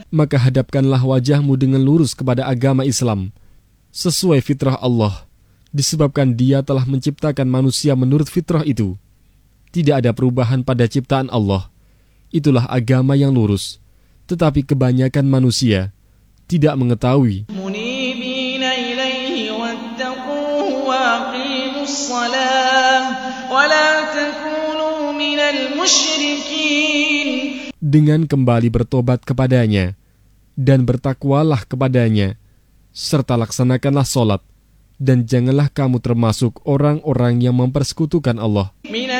maka hadapkanlah wajahmu dengan lurus kepada agama Islam, sesuai fitrah Allah, disebabkan Dia telah menciptakan manusia menurut fitrah itu. Tidak ada perubahan pada ciptaan Allah. Itulah agama yang lurus. Tetapi kebanyakan manusia tidak mengetahui. Dengan kembali bertobat kepadanya dan bertakwalah kepadanya, serta laksanakanlah solat, dan janganlah kamu termasuk orang-orang yang mempersekutukan Allah.